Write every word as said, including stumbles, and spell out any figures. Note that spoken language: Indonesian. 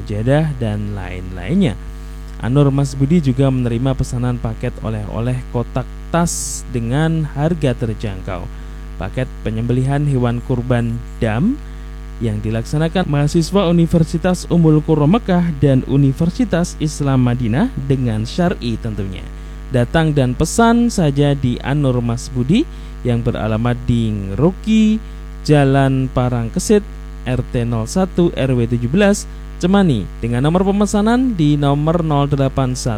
sajadah, dan lain-lainnya. Anur Mas Budi juga menerima pesanan paket oleh-oleh kotak tas dengan harga terjangkau. Paket penyembelihan hewan kurban dam yang dilaksanakan mahasiswa Universitas Ummul Qura Mekah dan Universitas Islam Madinah dengan syar'i tentunya. Datang dan pesan saja di Anur Mas Budi yang beralamat di Ngeruki, Jalan Parangkesit, R T nol satu R W tujuh belas, Cemani, dengan nomor pemesanan di nomor nol delapan satu